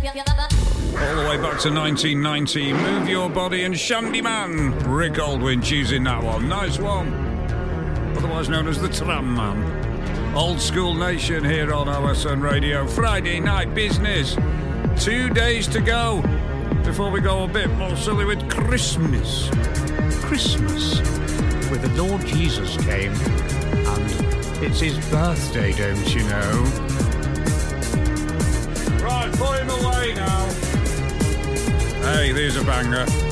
All the way back to 1990, Move Your Body and Shandy Man. Rick Aldwin choosing that one. Nice one. Otherwise known as the Tram Man. Old School Nation here on OSN Radio. Friday night business. 2 days to go before we go a bit more silly with Christmas. Christmas, where the Lord Jesus came, and it's his birthday, don't you know? Right, put him away now. Hey, there's a banger.